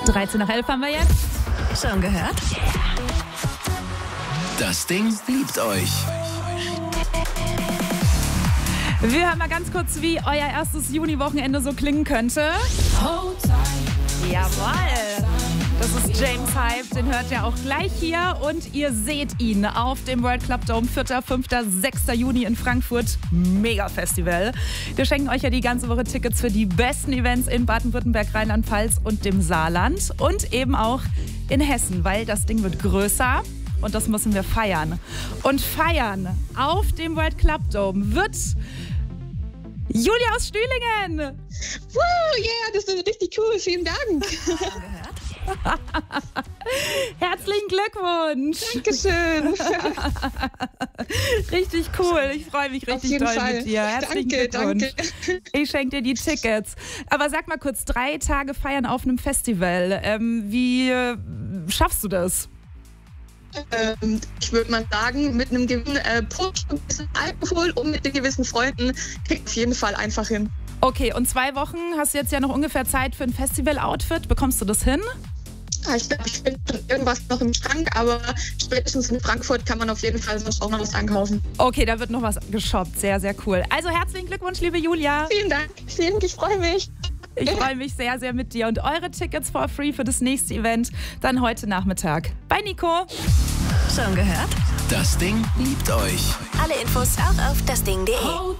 13:11 haben wir jetzt. Schon gehört? Das Ding liebt euch. Wir hören mal ganz kurz, wie euer erstes Juni-Wochenende so klingen könnte. Jawohl. Das ist James Hype, den hört ihr auch gleich hier und ihr seht ihn auf dem World Club Dome 4., 5., 6. Juni in Frankfurt. Mega Festival. Wir schenken euch ja die ganze Woche Tickets für die besten Events in Baden-Württemberg, Rheinland-Pfalz und dem Saarland und eben auch in Hessen, weil das Ding wird größer und das müssen wir feiern. Und feiern auf dem World Club Dome wird Julia aus Stühlingen. Yeah, das ist richtig cool. Vielen Dank. Herzlichen Glückwunsch. Dankeschön. Richtig cool. Ich freue mich richtig doll mit dir. Herzlichen Glückwunsch. Danke. Ich schenke dir die Tickets. Aber sag mal kurz, 3 Tage feiern auf einem Festival. Wie schaffst du das? Ich würde mal sagen, mit einem gewissen Push und ein bisschen Alkohol und mit den gewissen Freunden kriegt auf jeden Fall einfach hin. Okay, und 2 Wochen hast du jetzt ja noch ungefähr Zeit für ein Festival-Outfit. Bekommst du das hin? Ich glaube, ich bin schon irgendwas noch im Schrank, aber spätestens in Frankfurt kann man auf jeden Fall sonst auch noch was einkaufen. Okay, da wird noch was geshoppt. Sehr, sehr cool. Also herzlichen Glückwunsch, liebe Julia. Vielen Dank. Ich freue mich. Ich freue mich sehr, sehr mit dir. Und eure Tickets for free für das nächste Event dann heute Nachmittag. Bei Nico. Schon gehört? Das Ding liebt euch. Alle Infos auch auf dasding.de.